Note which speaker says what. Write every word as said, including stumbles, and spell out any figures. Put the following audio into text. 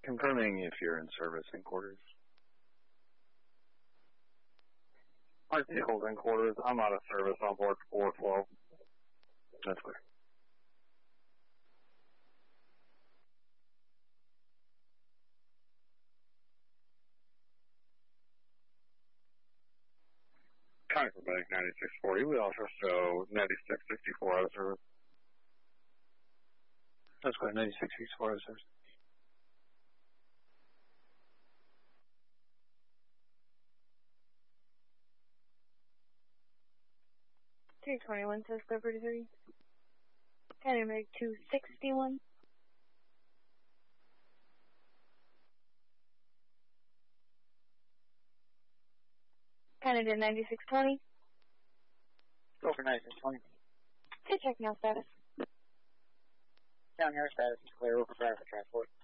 Speaker 1: Confirming if you're in service in quarters.
Speaker 2: R C hold in quarters. I'm out of service on board four twelve.
Speaker 1: That's clear.
Speaker 2: Contact for bank ninety-six forty. We also show ninety-six sixty-four out of service.
Speaker 1: That's clear. ninety-six sixty-four out of service.
Speaker 3: three twenty-one says Liberty three. Canada two sixty-one. Canada ninety-six twenty.
Speaker 4: Go for ninety-six twenty.
Speaker 3: Okay, check now status.
Speaker 4: Down here, status is clear. Over driver transport.